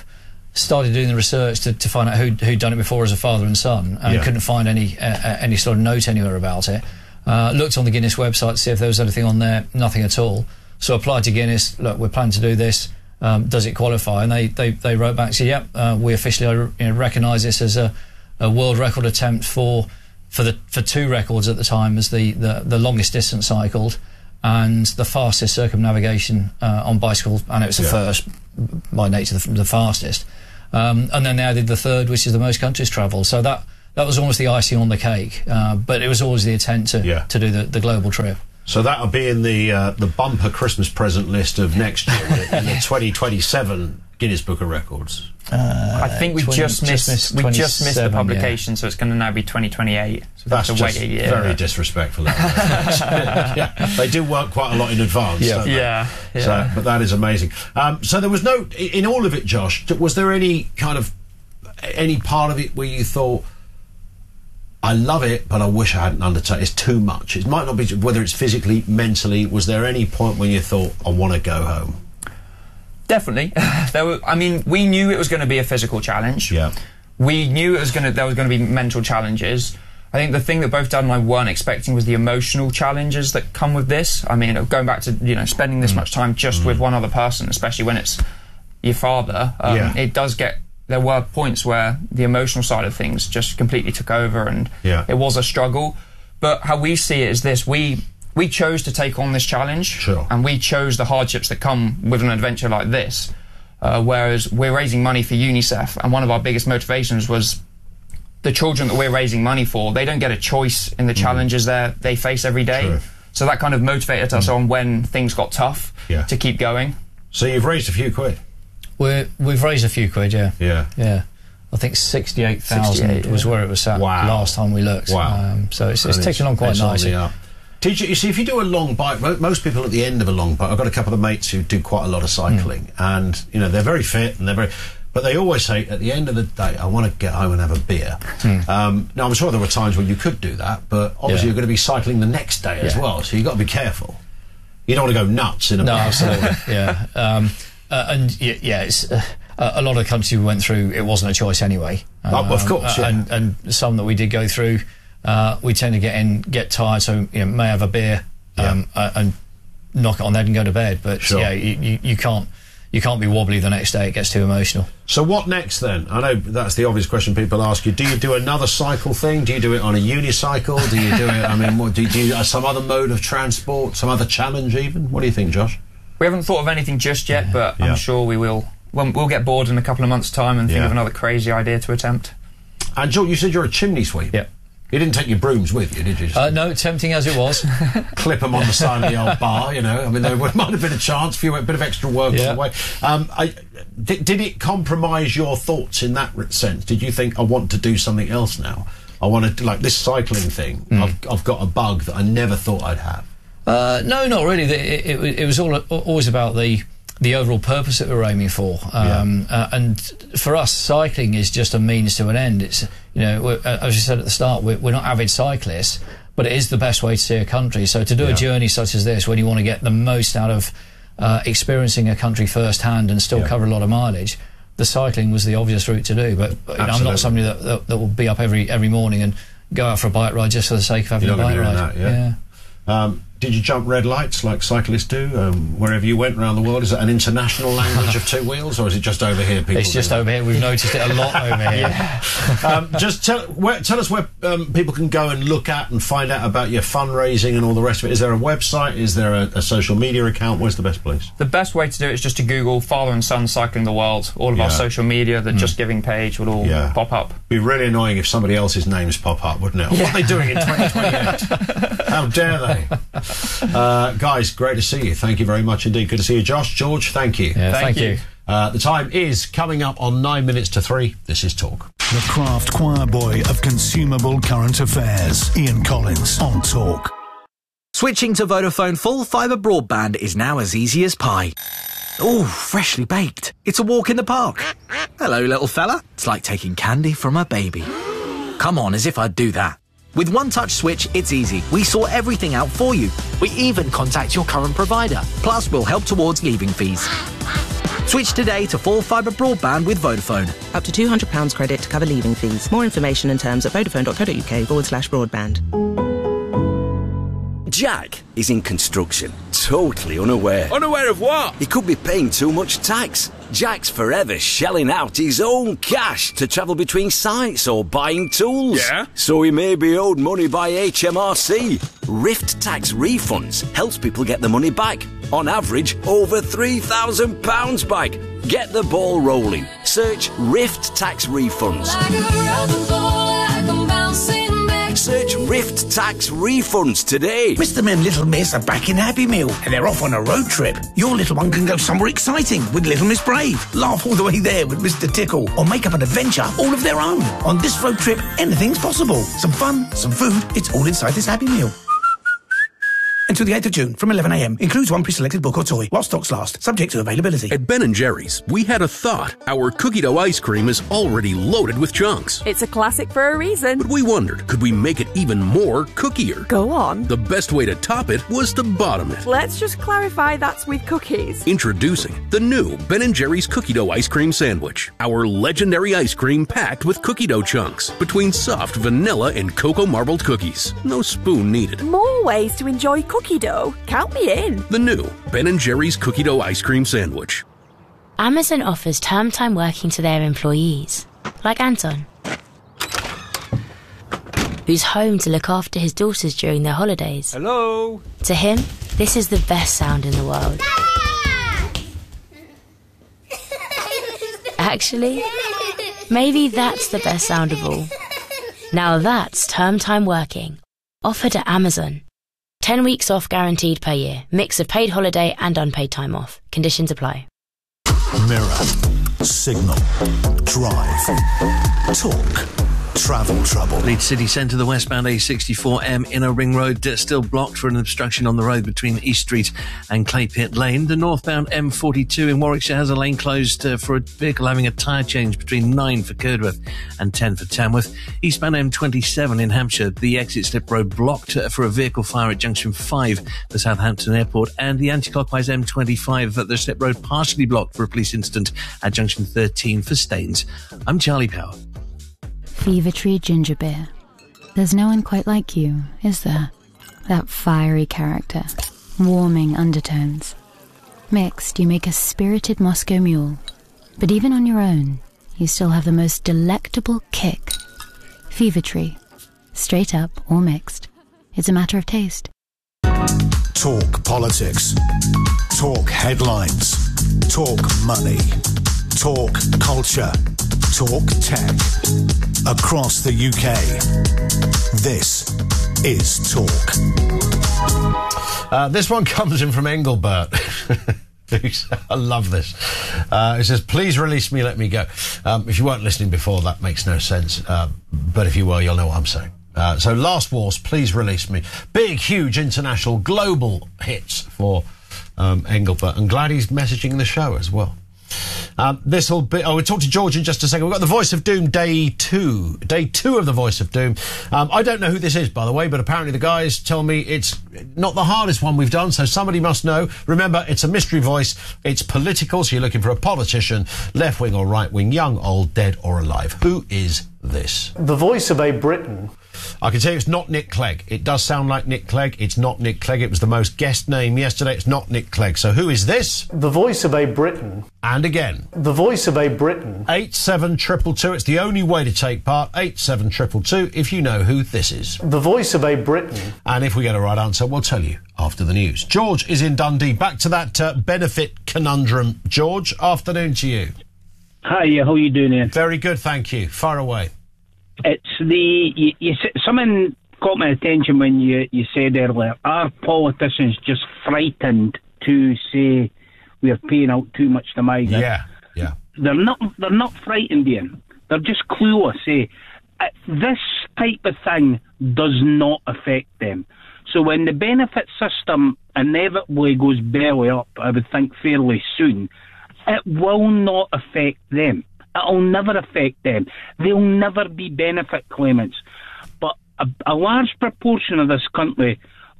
started doing the research to, to find out who'd, who'd done it before as a father and son, and Yeah. couldn't find any uh, any sort of note anywhere about it. Uh, looked on the Guinness website to see if there was anything on there, nothing at all. So applied to Guinness, look, we're planning to do this, um, does it qualify? And they, they, they wrote back and said, yep, uh, we officially you know, recognise this as a, a world record attempt for for the for two records at the time, as the, the, the longest distance cycled and the fastest circumnavigation uh, on bicycle, and it was the Yeah. first, by nature, the, the fastest. Um, and then they added the third, which is the most countries travelled. So that that was almost the icing on the cake, uh, but it was always the intent to, Yeah. to do the, the global trip. So that'll be in the uh, the bumper Christmas present list of next year, in the twenty twenty-seven Guinness Book of Records. Uh, I think we twenty just missed, just missed we just missed the twenty-seven, publication, so it's going to now be twenty twenty-eight. So we have That's to just wait a year. very disrespectful. Yeah, they do work quite a lot in advance. Yeah. don't they? Yeah, yeah. So, but that is amazing. Um, so there was no i- in all of it, Josh. t- Was there any kind of any part of it where you thought, I love it, but I wish I hadn't undertaken. It's too much. It might not be whether it's physically, mentally. Was there any point when you thought, I want to go home? Definitely. There were, I mean, we knew it was going to be a physical challenge. Yeah. We knew it was going to. There was going to be mental challenges. I think the thing that both Dad and I weren't expecting was the emotional challenges that come with this. I mean, going back to you know spending this much time just with one other person, especially when it's your father, um, Yeah. it does get. There were points where the emotional side of things just completely took over, and Yeah. it was a struggle. But how we see it is this: we we chose to take on this challenge, Sure. and we chose the hardships that come with an adventure like this. Uh, whereas we're raising money for UNICEF, and one of our biggest motivations was the children that we're raising money for. They don't get a choice in the challenges they they face every day. True. So that kind of motivated us on when things got tough Yeah. to keep going. So you've raised a few quid. We're, we've raised a few quid, yeah. Yeah. Yeah. I think sixty-eight thousand sixty-eight, was yeah. where it was at Wow. last time we looked. Wow. Um, so it's, it's And ticking on quite it's on nicely. the up. Teacher, you see, if you do a long bike, mo- most people at the end of a long bike, I've got a couple of mates who do quite a lot of cycling, and you know they're very fit and they're very, but they always say at the end of the day, I want to get home and have a beer. Um, now I'm sure there were times when you could do that, but obviously Yeah. you're going to be cycling the next day as Yeah. well, so you've got to be careful. You don't want to go nuts in a No, bike. absolutely, yeah. Um, uh, and y- yeah, it's, uh, a lot of the countries we went through, it wasn't a choice anyway. Oh, of course, uh, yeah. and, and some that we did go through, uh, we tend to get in, get tired, so you know, may have a beer um, uh, and knock it on there and go to bed. But Sure. yeah, you, you, you can't you can't be wobbly the next day. It gets too emotional. So what next then? I know that's the obvious question people ask you. Do you do another cycle thing? Do you do it on a unicycle? Do you do it, I mean, what, do you do uh, some other mode of transport, some other challenge even? What do you think, Josh? We haven't thought of anything just yet, but Yeah. I'm sure we will. We'll, we'll get bored in a couple of months' time and think Yeah. of another crazy idea to attempt. And Joel, you said you're a chimney sweep. Yeah. You didn't take your brooms with you, did you? Just Uh, no, tempting as it was. clip them on the side of the old bar, you know. I mean, there would- might have been a chance for you, a bit of extra work Yeah. on the way. Um, I, did, did it compromise your thoughts in that sense? Did you think, I want to do something else now? I want to, do, like this cycling thing, I've, I've got a bug that I never thought I'd have. Uh, no, not really. It, it, it was all always about the the overall purpose that we're aiming for. Um, uh, and for us, cycling is just a means to an end. It's you know, we're, uh, as you said at the start, we're, we're not avid cyclists, but it is the best way to see a country. So to do Yeah. a journey such as this, when you want to get the most out of uh, experiencing a country firsthand and still Yeah. cover a lot of mileage, the cycling was the obvious route to do. But, but you know, I'm Absolutely. not somebody that, that, that will be up every every morning and go out for a bike ride just for the sake of having You're a not bike going to be ride. doing that, yeah. Um, did you jump red lights like cyclists do um, wherever you went around the world? Is it an international language of two wheels, or is it just over here? People It's do just that? over here. We've noticed it a lot over here. um, just tell, where, tell us where um, people can go and look at and find out about your fundraising and all the rest of it. Is there a website? Is there a, a social media account? Where's the best place? The best way to do it is just to Google Father and Son Cycling the World. All of Yeah. our social media, the Just Giving page will all Yeah. pop up. Be really annoying if somebody else's names pop up, wouldn't it? What are they doing in twenty twenty-eight? How dare they? Uh, guys, great to see you. Thank you very much indeed. Good to see you, Josh. George, thank you. Yeah, thank, you. Uh, the time is coming up on nine minutes to three. This is Talk. The craft choir boy of consumable current affairs, Ian Collins on Talk. Switching to Vodafone full fibre broadband is now as easy as pie. Ooh, freshly baked. It's a walk in the park. Hello, little fella. It's like taking candy from a baby. Come on, as if I'd do that. With One Touch Switch, it's easy. We sort everything out for you. We even contact your current provider. Plus, we'll help towards leaving fees. Switch today to full fibre broadband with Vodafone. Up to two hundred pounds credit to cover leaving fees. More information and terms at vodafone.co.uk forward slash broadband. Jack is in construction, totally unaware. Unaware of what? He could be paying too much tax. Jack's forever shelling out his own cash to travel between sites or buying tools. Yeah? So he may be owed money by H M R C. Rift Tax Refunds helps people get the money back. On average, over three thousand pounds back. Get the ball rolling. Search Rift Tax Refunds. Search Rift Tax Refunds today. Mister and Little Miss are back in Happy Meal and they're off on a road trip. Your little one can go somewhere exciting with Little Miss Brave, laugh all the way there with Mister Tickle, or make up an adventure all of their own. On this road trip, anything's possible. Some fun, some food, it's all inside this Happy Meal. Until the eighth of June from eleven a m. Includes one pre-selected book or toy while stocks last, subject to availability. At Ben and Jerry's, we had a thought. Our cookie dough ice cream is already loaded with chunks. It's a classic for a reason. But we wondered, could we make it even more cookier? Go on. The best way to top it was to bottom it. Let's just clarify that's with cookies. Introducing the new Ben and Jerry's cookie dough ice cream sandwich. Our legendary ice cream packed with cookie dough chunks between soft vanilla and cocoa marbled cookies. No spoon needed. More ways to enjoy cookie dough. Count me in. The new Ben and Jerry's cookie dough ice cream sandwich. Amazon offers term time working to their employees, like Anton, who's home to look after his daughters during their holidays. Hello. To him, this is the best sound in the world. Actually, maybe that's the best sound of all. Now that's term time working, offered at Amazon. ten weeks off guaranteed per year. Mix of paid holiday and unpaid time off. Conditions apply. Mirror, Signal, Drive, Talk, Travel Trouble. Leeds City Centre, the westbound A sixty-four M Inner Ring Road uh, still blocked for an obstruction on the road between East Street and Claypit Lane. The northbound M forty-two in Warwickshire has a lane closed uh, for a vehicle having a tyre change between nine for Curdworth and ten for Tamworth. Eastbound M twenty-seven in Hampshire, the exit slip road blocked uh, for a vehicle fire at junction five for Southampton Airport, and the anti-clockwise M twenty-five at the slip road partially blocked for a police incident at junction thirteen for Staines. I'm Charlie Power. Fever Tree Ginger Beer. There's no one quite like you, is there? That fiery character, warming undertones. Mixed, you make a spirited Moscow Mule. But even on your own, you still have the most delectable kick. Fever Tree. Straight up or mixed. It's a matter of taste. Talk politics. Talk headlines. Talk money. Talk culture. Talk tech. Across the U K. This is Talk. Uh, this one comes in from Engelbert. I love this. Uh, it says, please release me, let me go. Um, if you weren't listening before, that makes no sense. Uh, but if you were, you'll know what I'm saying. Uh, so Last Wars, please release me. Big, huge, international, global hits for um, Engelbert. I'm glad he's messaging the show as well. Um, this will be... Oh, we'll talk to George in just a second. We've got the Voice of Doom day two. Day two of the Voice of Doom. Um, I don't know who this is, by the way, but apparently the guys tell me it's not the hardest one we've done, so somebody must know. Remember, it's a mystery voice. It's political, so you're looking for a politician, left-wing or right-wing, young, old, dead or alive. Who is this? The voice of a Britain. I can tell you it's not Nick Clegg. It does sound like Nick Clegg. It's not Nick Clegg. It was the most guessed name yesterday. It's not Nick Clegg. So who is this? The voice of a Britain. And again. The voice of a Britain. eight seven two two two. It's the only way to take part. eight seven two two two if you know who this is. The voice of a Britain. And if we get a right answer, we'll tell you after the news. George is in Dundee. Back to that uh, benefit conundrum. George, afternoon to you. Hi, how are you doing, Ian? Very good, thank you. Far away. It's the... You, you, someone caught my attention when you, you said earlier, are politicians just frightened to say we're paying out too much to migrants? Yeah, yeah. They're not, they're not frightened, Ian. They're just clueless. Eh? This type of thing does not affect them. So when the benefit system inevitably goes belly up, I would think fairly soon, it will not affect them. It'll never affect them. They'll never be benefit claimants. But a, a large proportion of this country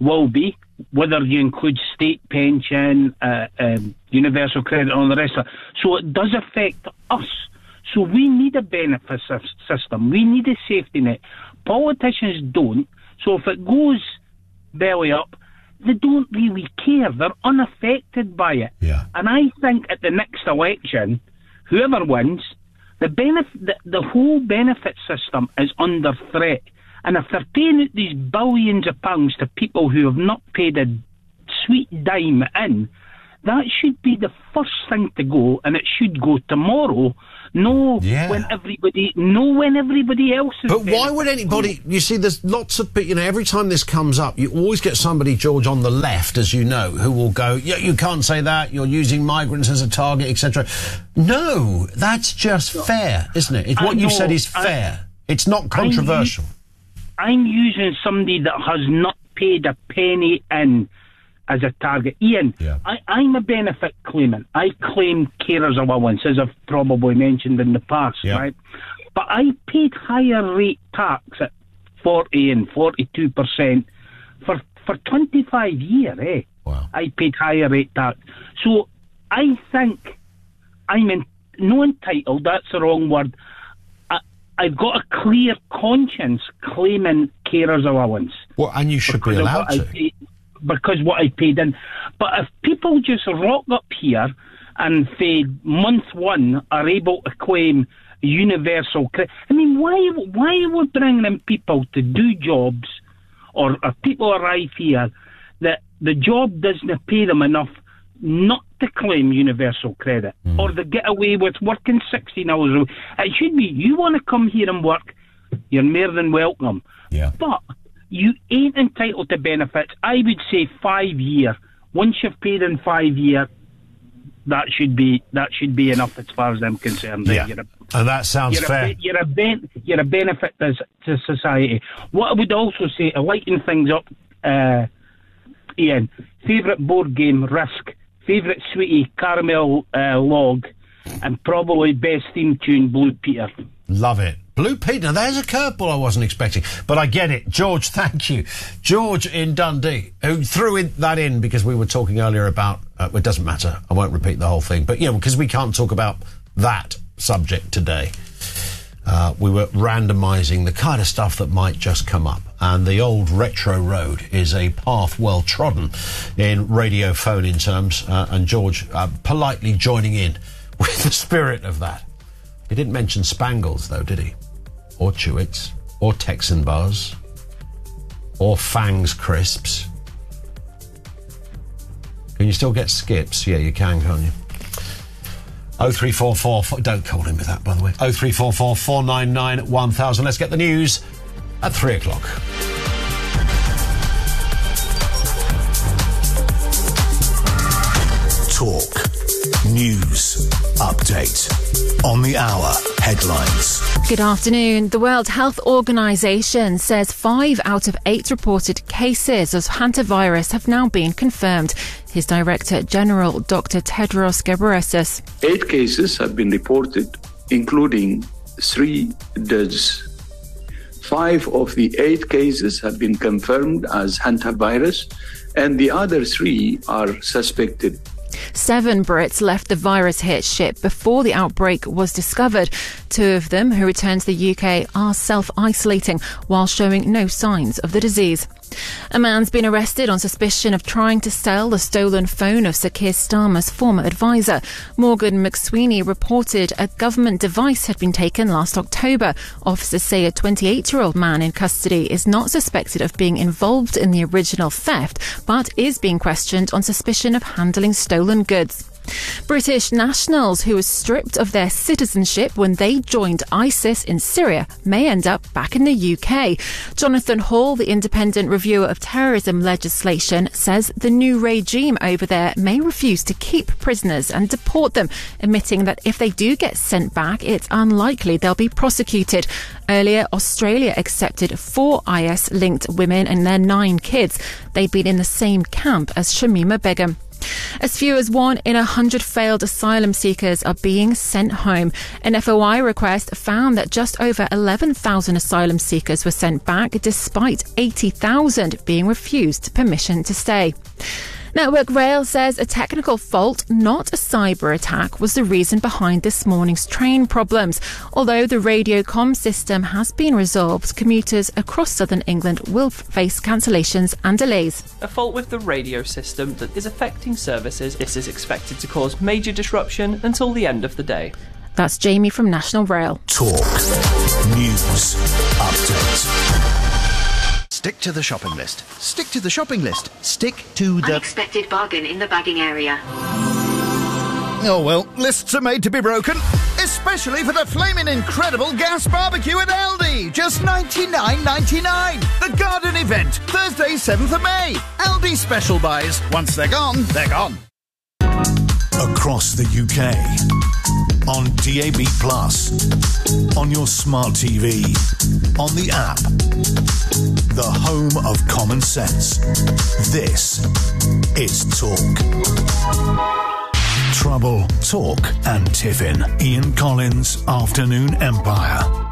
will be, whether you include state pension, uh, um, universal credit, and all the rest of it. So it does affect us. So we need a benefit system. We need a safety net. Politicians don't. So if it goes belly up, they don't really care. They're unaffected by it. Yeah. And I think at the next election, whoever wins, the benefit, the, the whole benefit system is under threat. And if they're paying out these billions of pounds to people who have not paid a sweet dime in, that should be the first thing to go, and it should go tomorrow. No, Yeah. when everybody, no, when everybody else is. But why would anybody... You see, there's lots of... You know, every time this comes up, you always get somebody, George, on the left, as you know, who will go, yeah, you can't say that, you're using migrants as a target, et cetera. No, that's just fair, isn't it? It's I what you know, said is I- fair. It's not controversial. I'm using somebody that has not paid a penny in as a target. Ian, I, I'm a benefit claimant. I claim carers allowance, as I've probably mentioned in the past, Yeah. right? But I paid higher rate tax at forty and forty-two percent for, for twenty-five years, eh? Wow. I paid higher rate tax. So I think I'm in, no entitled, that's the wrong word. I, I've got a clear conscience claiming carers allowance. Well, and you should be because of allowed what I to. paid- because what I paid in. But if people just rock up here and say month one are able to claim universal credit, I mean, why why are we bringing in people to do jobs, or, or people arrive here that the job doesn't pay them enough not to claim universal credit, Mm. or they get away with working sixteen hours a week? It should be, you want to come here and work, you're more than welcome. Yeah. But you ain't entitled to benefits. I would say five year. Once you've paid in five year, that should be that should be enough as far as I'm concerned. Yeah. You're a, And that sounds you're fair. A, you're a ben, you're a benefit to, to society. What I would also say, to lighten things up, uh, Ian, favourite board game, Risk. Favourite sweetie, Caramel uh, Log, and probably best theme tune, Blue Peter. Love it. Blue Peter, now there's a curveball I wasn't expecting, but I get it. George, thank you. George in Dundee, who threw in, that in because we were talking earlier about, uh, well, it doesn't matter, I won't repeat the whole thing, but yeah, because we can't talk about that subject today. Uh, we were randomising the kind of stuff that might just come up, and the old retro road is a path well trodden in radio phone-in terms, uh, and George uh, politely joining in with the spirit of that. He didn't mention Spangles, though, did he? Or Chewits, or Texan Bars, or Fangs Crisps. Can you still get Skips? Yeah, you can, can't you? oh three four four, don't call him with that, by the way. oh three four four, four nine nine, one thousand. Let's get the news at three o'clock. Talk. News. Update. On the hour. Headlines. Good afternoon. The World Health Organization says five out of eight reported cases of hantavirus have now been confirmed. His Director General, Doctor Tedros Ghebreyesus. Eight cases have been reported, including three deaths. Five of the eight cases have been confirmed as hantavirus, and the other three are suspected. Seven Brits left the virus-hit ship before the outbreak was discovered. Two of them, who returned to the U K, are self-isolating while showing no signs of the disease. A man's been arrested on suspicion of trying to sell the stolen phone of Sir Keir Starmer's former advisor. Morgan McSweeney reported a government device had been taken last October. Officers say a twenty-eight-year-old man in custody is not suspected of being involved in the original theft, but is being questioned on suspicion of handling stolen goods. British nationals who were stripped of their citizenship when they joined ISIS in Syria may end up back in the U K. Jonathan Hall, the independent reviewer of terrorism legislation, says the new regime over there may refuse to keep prisoners and deport them, admitting that if they do get sent back, it's unlikely they'll be prosecuted. Earlier, Australia accepted four I S-linked women and their nine kids. They'd been in the same camp as Shamima Begum. As few as one in a hundred failed asylum seekers are being sent home. An F O I request found that just over eleven thousand asylum seekers were sent back, despite eighty thousand being refused permission to stay. Network Rail says a technical fault, not a cyber attack, was the reason behind this morning's train problems. Although the radio comm system has been resolved, commuters across southern England will face cancellations and delays. A fault with the radio system that is affecting services. This is expected to cause major disruption until the end of the day. That's Jamie from National Rail. Talk News Update. Stick to the shopping list. Stick to the shopping list. Stick to the... Unexpected bargain in the bagging area. Oh, well, lists are made to be broken. Especially for the flaming incredible gas barbecue at Aldi. Just ninety-nine ninety-nine. The garden event. Thursday, seventh of May. Aldi special buys. Once they're gone, they're gone. Across the U K. On D A B plus. On your smart T V. On the app. The home of common sense. This is Talk. Trouble, Talk and Tiffin. Ian Collins, Afternoon Empire.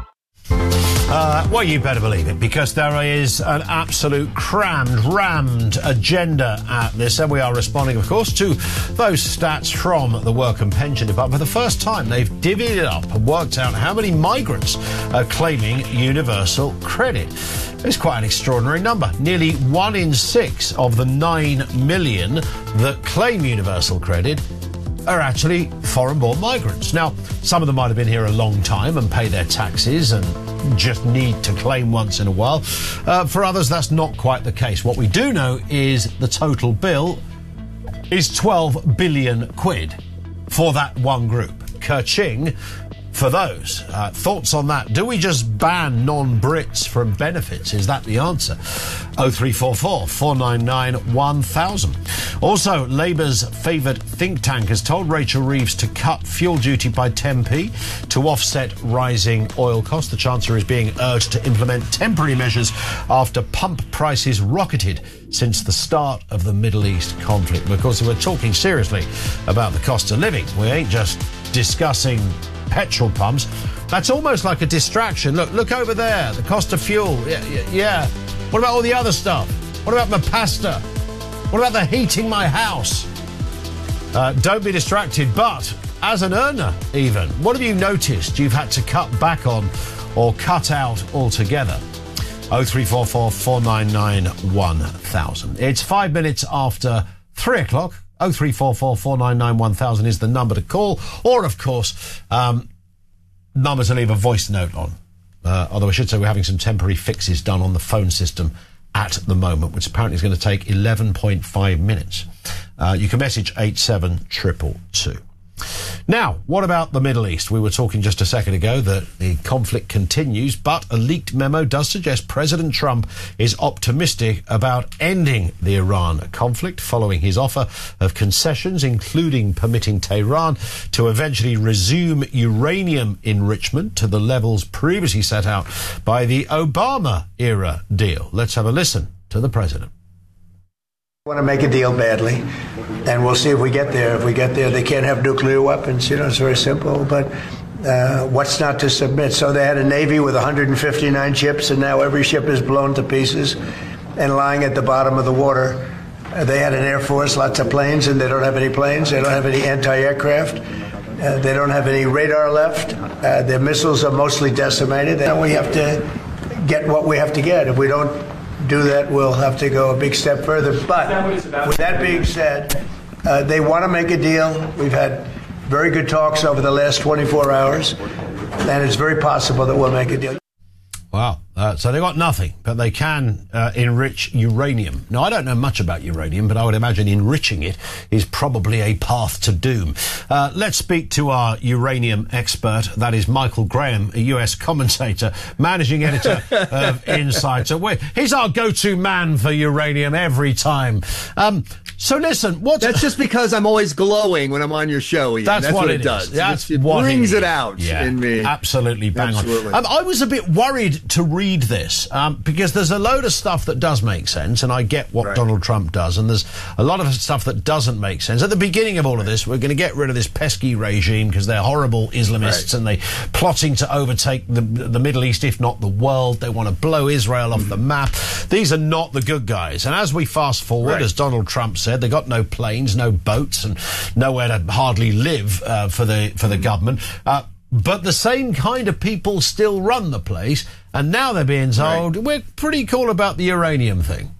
Uh, well, you better believe it, because there is an absolute crammed, rammed agenda at this, and we are responding, of course, to those stats from the Work and Pension Department. For the first time, they've divvied it up and worked out how many migrants are claiming universal credit. It's quite an extraordinary number. Nearly one in six of the nine million that claim universal credit are actually foreign-born migrants. Now, some of them might have been here a long time and pay their taxes and just need to claim once in a while. Uh, for others, that's not quite the case. What we do know is the total bill is twelve billion quid for that one group. Kerching for those. Uh, thoughts on that? Do we just ban non-Brits from benefits? Is that the answer? oh three four four, four nine nine, one thousand. Also, Labour's favoured think tank has told Rachel Reeves to cut fuel duty by ten p to offset rising oil costs. The Chancellor is being urged to implement temporary measures after pump prices rocketed since the start of the Middle East conflict. Of course, if we're talking seriously about the cost of living, we ain't just discussing petrol pumps. That's almost like a distraction. Look, look over there. The cost of fuel. Yeah, yeah, yeah. What about all the other stuff? What about my pasta? What about the heating my house? Uh, don't be distracted. But as an earner, even, what have you noticed you've had to cut back on or cut out altogether? oh three four four, four nine nine, one thousand. It's five minutes after three o'clock. oh three four four, four nine nine, one thousand is the number to call, or, of course, um, number to leave a voice note on. Uh, although I should say we're having some temporary fixes done on the phone system at the moment, which apparently is going to take eleven point five minutes. Uh, you can message eight seven two two two. Now, what about the Middle East? We were talking just a second ago that the conflict continues, but a leaked memo does suggest President Trump is optimistic about ending the Iran conflict following his offer of concessions, including permitting Tehran to eventually resume uranium enrichment to the levels previously set out by the Obama-era deal. Let's have a listen to the president. Want to make a deal badly, and we'll see if we get there. If we get there, they can't have nuclear weapons. You know, it's very simple. But uh, what's not to submit? So they had a Navy with one hundred fifty-nine ships, and now every ship is blown to pieces and lying at the bottom of the water. Uh, they had an Air Force, lots of planes, and they don't have any planes. They don't have any anti-aircraft. Uh, they don't have any radar left. Uh, their missiles are mostly decimated. And we have to get what we have to get. If we don't do that, we'll have to go a big step further. But with that being said, uh, they want to make a deal. We've had very good talks over the last twenty-four hours, and it's very possible that we'll make a deal. Wow. Uh, so they got nothing, but they can uh, enrich uranium. Now, I don't know much about uranium, but I would imagine enriching it is probably a path to doom. Uh, let's speak to our uranium expert. That is Michael Graham, a U S commentator, managing editor of Insider. He's our go-to man for uranium every time. Um, so listen, what? That's just because I'm always glowing when I'm on your show, Ian. That's, That's what, what it, it does. That's it what brings it, it out yeah, in me. Absolutely bang Absolutely. on. Um, I was a bit worried to read read this? Um, because there's a load of stuff that does make sense, and I get what Right. Donald Trump does, and there's a lot of stuff that doesn't make sense. At the beginning of all of this, we're going to get rid of this pesky regime because they're horrible Islamists, Right. and they're plotting to overtake the, the Middle East, if not the world. They want to blow Israel off the map. These are not the good guys. And as we fast forward, Right. as Donald Trump said, they got no planes, no boats, and nowhere to hardly live uh, for the for the government. Uh, But the same kind of people still run the place, and now they're being told, right. we're pretty cool about the uranium thing.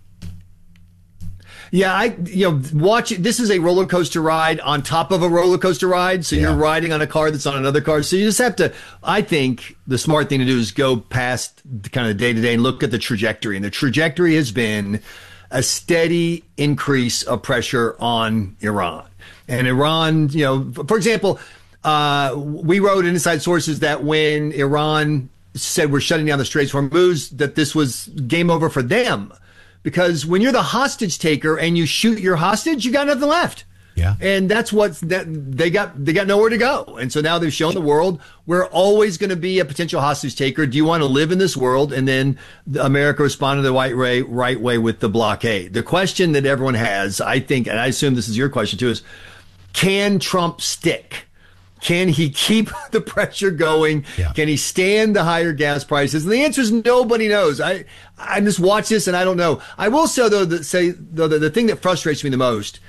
Yeah, I, you know, watch it. This is a roller coaster ride on top of a roller coaster ride. So yeah. you're riding on a car that's on another car. So you just have to, I think the smart thing to do is go past the kind of day to day and look at the trajectory. And the trajectory has been a steady increase of pressure on Iran. And Iran, you know, for example, Uh, we wrote in Inside Sources that when Iran said we're shutting down the Straits of Hormuz, that this was game over for them. Because when you're the hostage taker and you shoot your hostage, you got nothing left. Yeah. And that's what that they got. They got nowhere to go. And so now they've shown the world we're always going to be a potential hostage taker. Do you want to live in this world? And then America responded the right way, right way with the blockade. The question that everyone has, I think, and I assume this is your question too, is can Trump stick? Can he keep the pressure going? Yeah. Can he stand the higher gas prices? And the answer is nobody knows. I I just watch this and I don't know. I will say though that say though that the thing that frustrates me the most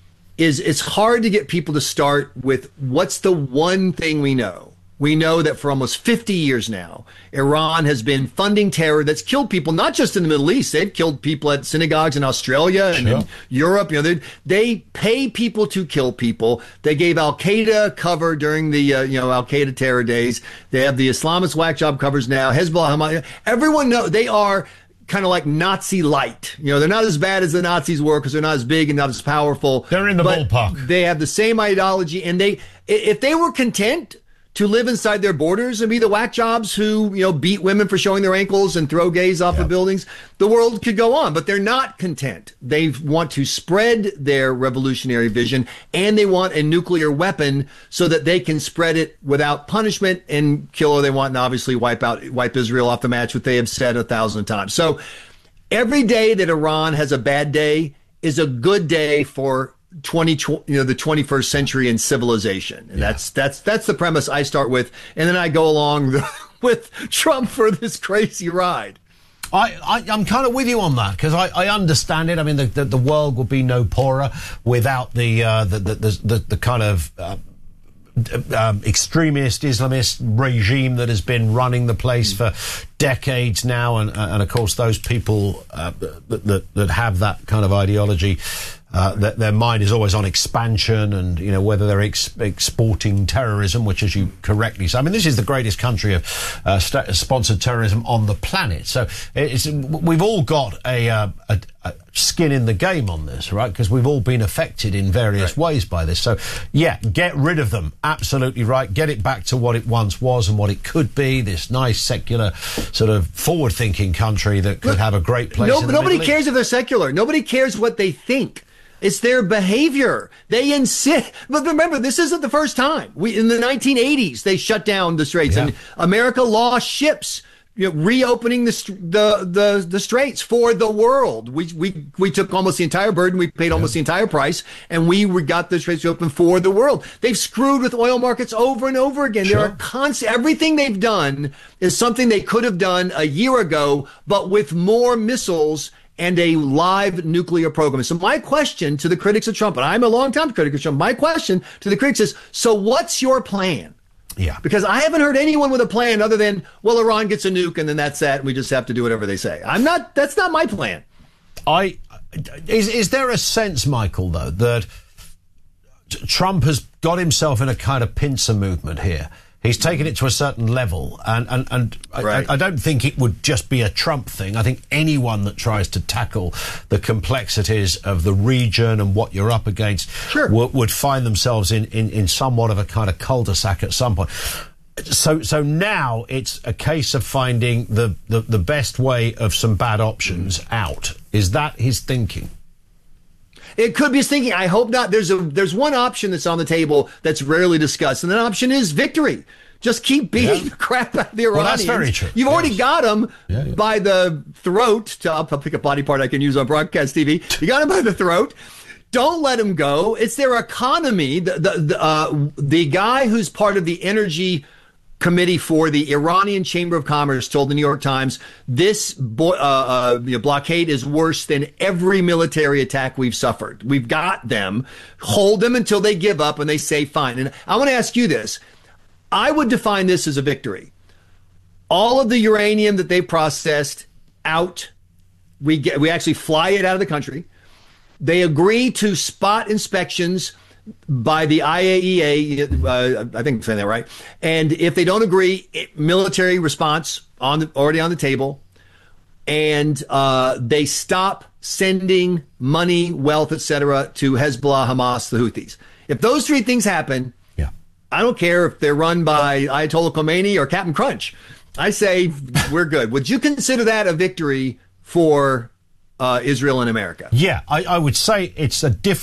is it's hard to get people to start with what's the one thing we know. We know that for almost fifty years now, Iran has been funding terror that's killed people, not just in the Middle East. They've killed people at synagogues in Australia and sure. in Europe. You know, they, they pay people to kill people. They gave Al-Qaeda cover during the, uh, you know, Al-Qaeda terror days. They have the Islamist whack job covers now. Hezbollah, Hamas, everyone knows they are kind of like Nazi light. You know, they're not as bad as the Nazis were because they're not as big and not as powerful. They're in the ballpark. They have the same ideology. And they, if they were content to live inside their borders and be the whack jobs who, you know, beat women for showing their ankles and throw gays off yep. of buildings, the world could go on. But they're not content. They want to spread their revolutionary vision, and they want a nuclear weapon so that they can spread it without punishment and kill who they want, and obviously wipe out, wipe Israel off the match, what they have said a thousand times. So every day that Iran has a bad day is a good day for twenty, you know, the twenty-first century in civilization. And yeah. that's, that's, that's the premise I start with. And then I go along the, with Trump for this crazy ride. I, I, I'm kind of with you on that because I, I understand it. I mean, the, the, the world would be no poorer without the, uh, the, the, the, the, the kind of, uh, Um, extremist Islamist regime that has been running the place for decades now, and and of course those people uh, that, that that have that kind of ideology, uh, that their mind is always on expansion, and you know whether they're ex exporting terrorism, which, as you correctly say, I mean this is the greatest country of uh, st sponsored terrorism on the planet. So it's we've all got a, uh, a, a skin in the game on this, right? Because we've all been affected in various right. ways by this. So yeah, get rid of them. Absolutely right. Get it back to what it once was and what it could be. This nice secular sort of forward-thinking country that could Look, have a great place. No, in the nobody Middle cares East. if they're secular. Nobody cares what they think. It's their behavior. They insist. But remember, this isn't the first time. We in the nineteen eighties they shut down the Straits, yeah. and America lost ships. You know, reopening the, the the the straits for the world. We we we took almost the entire burden. We paid almost yeah. the entire price, and we got the straits open for the world. They've screwed with oil markets over and over again. Sure. There are constant. Everything they've done is something they could have done a year ago, but with more missiles and a live nuclear program. So my question to the critics of Trump, and I'm a longtime critic of Trump, my question to the critics is: so what's your plan? Yeah. Because I haven't heard anyone with a plan other than, well, Iran gets a nuke and then that's that. And we just have to do whatever they say. I'm not, that's not my plan. I, is, is there a sense, Michael, though, that Trump has got himself in a kind of pincer movement here? He's taken it to a certain level, and, and, and right. I, I don't think it would just be a Trump thing. I think anyone that tries to tackle the complexities of the region and what you're up against sure. would, would find themselves in, in, in somewhat of a kind of cul-de-sac at some point. So, so now it's a case of finding the, the, the best way of some bad options out. Is that his thinking? It could be his thinking. I hope not. There's a there's one option that's on the table that's rarely discussed, and that option is victory. Just keep beating yeah. the crap out of the Iranians. Well, that's very true. You've yes. already got them yeah, yeah. by the throat. To, I'll pick a body part I can use on broadcast T V. You got them by the throat. Don't let them go. It's their economy. The the the, uh, the guy who's part of the energy committee for the Iranian Chamber of Commerce told the New York Times this bo- uh, uh, you know, blockade is worse than every military attack we've suffered. We've got them. Hold them until they give up and they say fine. And I want to ask you this. I would define this as a victory. All of the uranium that they processed out, we get, we actually fly it out of the country. They agree to spot inspections by the I A E A, uh, I think I'm saying that right. And if they don't agree, it, military response on the, already on the table. And uh, they stop sending money, wealth, et cetera, to Hezbollah, Hamas, the Houthis. If those three things happen, yeah. I don't care if they're run by Ayatollah Khomeini or Captain Crunch. I say we're good. Would you consider that a victory for uh, Israel and America? Yeah, I, I would say it's a different.